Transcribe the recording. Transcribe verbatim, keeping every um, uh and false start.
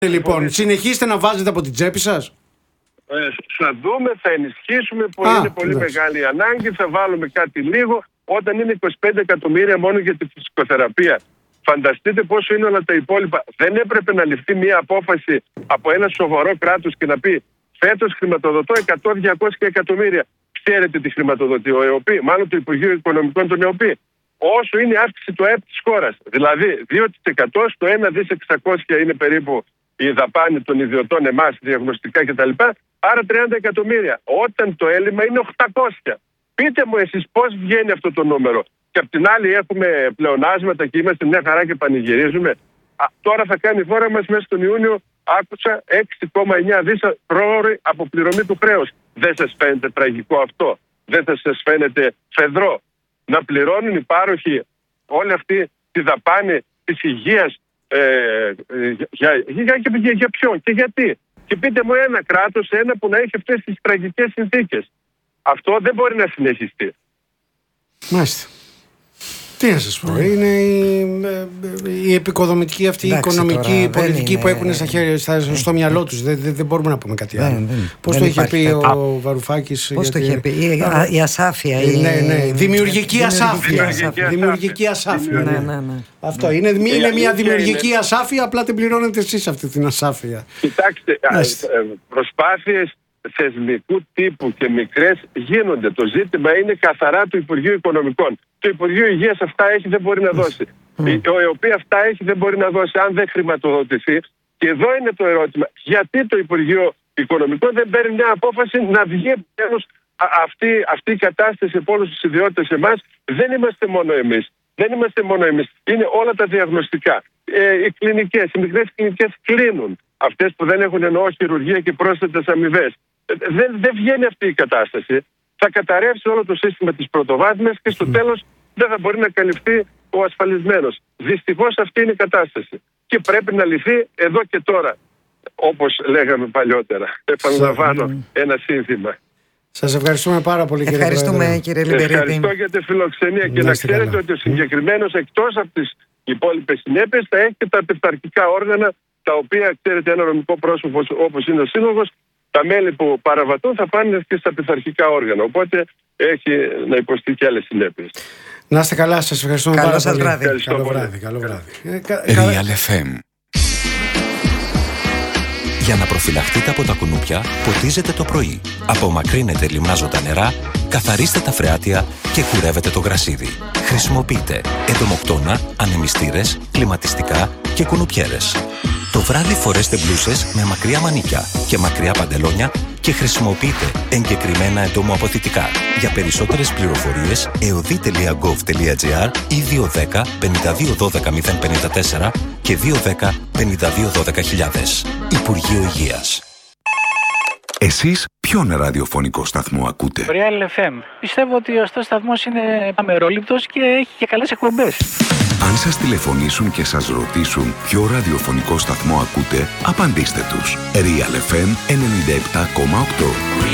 Λοιπόν, συνεχίστε να βάζετε από την τσέπη σας. Ε, θα δούμε, θα ενισχύσουμε που είναι πολύ εντάξει. μεγάλη ανάγκη, θα βάλουμε κάτι λίγο. Όταν είναι είκοσι πέντε εκατομμύρια μόνο για τη φυσικοθεραπεία, φανταστείτε πόσο είναι όλα τα υπόλοιπα. Δεν έπρεπε να ληφθεί μια απόφαση από ένα σοβαρό κράτος και να πει φέτος χρηματοδοτώ εκατό με διακόσια εκατομμύρια. Ξέρετε τι χρηματοδοτεί ο ΕΟΠΗ, μάλλον το Υπουργείο Οικονομικών των ΕΟΠΗ. Όσο είναι η αύξηση του ΑΕΠ της χώρας. Δηλαδή δύο τοις εκατό στο ένα δισεκατομμύρια εξακόσια είναι περίπου η δαπάνη των ιδιωτών εμάς, διαγνωστικά κτλ. Άρα τριάντα εκατομμύρια. Όταν το έλλειμμα είναι οκτακόσια. Πείτε μου εσείς πώς βγαίνει αυτό το νούμερο. Και απ' την άλλη έχουμε πλεονάσματα και είμαστε μια χαρά και πανηγυρίζουμε. Α, τώρα θα κάνει η χώρα μας μέσα στον Ιούνιο, άκουσα, έξι κόμμα εννιά δισεκατομμύρια πρόωρη αποπληρωμή του χρέους. Δεν σας φαίνεται τραγικό αυτό? Δεν θα σας φαίνεται φεδρό να πληρώνουν οι πάροχοι όλη αυτή τη δαπάνη της υγείας ε, ε, για, για, για, για, για ποιον και γιατί? Και πείτε μου ένα κράτος, ένα που να έχει αυτές τις τραγικές συνθήκες. Αυτό δεν μπορεί να συνεχιστεί. Μάλιστα. Τι να σας πω, mm. είναι η, η επικοδομητική αυτή η οικονομική τώρα, πολιτική που είναι, έχουν στα χέρια, στα, στο μυαλό τους. Δεν, δεν, δεν μπορούμε να πούμε κάτι άλλο. Πώς το είχε πει κάτι. ο Βαρουφάκης? Πώς γιατί... το είχε πει, η, α, η ασάφεια. Η... Ναι, ναι, δημιουργική ασάφεια. Δημιουργική ασάφεια. Ναι, ναι, ναι. Αυτό είναι, είναι μια δημιουργική είναι... ασάφεια, απλά την πληρώνετε εσείς αυτή την ασάφεια. Κοιτάξτε, προσπάθειες θεσμικού τύπου και μικρές γίνονται. Το ζήτημα είναι καθαρά του Υπουργείου Οικονομικών. Το Υπουργείο Υγείας αυτά έχει, δεν μπορεί να δώσει. Mm. Το ΕΟΠΗ αυτά έχει, δεν μπορεί να δώσει αν δεν χρηματοδοτηθεί. Και εδώ είναι το ερώτημα. Γιατί το Υπουργείο Οικονομικών δεν παίρνει μια απόφαση να βγει επιτέλους αυτή, αυτή η κατάσταση από όλους τους ιδιώτες εμάς? Δεν είμαστε μόνο εμείς. Δεν είμαστε μόνο εμείς. Είναι όλα τα διαγνωστικά. Ε, οι κλινικές, οι μικρές κλινικές κλείνουν. Αυτές που δεν έχουν εννοώ χειρουργία και πρόσθετες αμοιβές. Δεν, δεν βγαίνει αυτή η κατάσταση. Θα καταρρεύσει όλο το σύστημα της πρωτοβάθμιας και στο τέλος δεν θα μπορεί να καλυφθεί ο ασφαλισμένος. Δυστυχώς αυτή είναι η κατάσταση. Και πρέπει να λυθεί εδώ και τώρα. Όπως λέγαμε παλιότερα. Επαναλαμβάνω ένα σύνθημα. Σας ευχαριστούμε πάρα πολύ, κύριε Πρόεδρε. Ευχαριστούμε, κύριε Λιμπερίτη. Ευχαριστώ για τη φιλοξενία. Και να ξέρετε καλά. Ότι ο συγκεκριμένος εκτός από τις υπόλοιπες συνέπειες θα έχει και τα πειθαρχικά όργανα, τα οποία, ξέρετε, ένα νομικό πρόσωπο όπως είναι ο Σύλλογος, τα μέλη που παραβατούν θα πάνε και στα πειθαρχικά όργανα. Οπότε έχει να υποστεί και άλλες συνέπειες. Να είστε καλά, σας ευχαριστούμε πάρα πολύ. Βράδυ. Καλό βράδυ. Καλό βράδυ. Real εφ εμ. Για να προφυλαχτείτε από τα κουνούπια, ποτίζετε το πρωί. Απομακρύνετε λιμνάζοντα νερά, καθαρίστε τα φρεάτια και κουρεύετε το γρασίδι. Χρησιμοποιείτε εντομοκτώνα, ανεμιστήρες, κλιματιστικά και κουνουπιέρες. Το βράδυ φορέστε μπλούσες με μακριά μανίκια και μακριά παντελόνια και χρησιμοποιείτε εγκεκριμένα εντομοαποθητικά. Για περισσότερες πληροφορίες εωδή τελεία γκοβ τελεία τζι άρ ή δύο ένα μηδέν πέντε δύο ένα δύο μηδέν πέντε τέσσερα και δύο ένα μηδέν πέντε δύο ένα δύο χιλιάδες. Υπουργείο Υγείας. Εσείς ποιον ραδιοφωνικό σταθμό ακούτε? Real εφ εμ. Πιστεύω ότι ο αυτός σταθμός είναι αμερόληπτος και έχει και καλές εκπομπές. Αν σας τηλεφωνήσουν και σας ρωτήσουν ποιο ραδιοφωνικό σταθμό ακούτε, απαντήστε τους. Real εφ εμ ενενήντα επτά κόμμα οκτώ.